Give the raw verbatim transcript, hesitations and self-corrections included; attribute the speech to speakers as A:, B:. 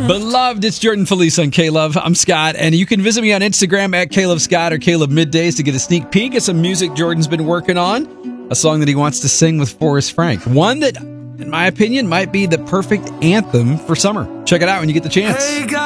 A: Beloved, it's Jordan Felice on K-Love. I'm Scott, and you can visit me on Instagram at Caleb Scott or Caleb Middays to get a sneak peek at some music Jordan's been working on. A song that he wants to sing with Forrest Frank. One that, in my opinion, might be the perfect anthem for summer. Check it out when you get the chance.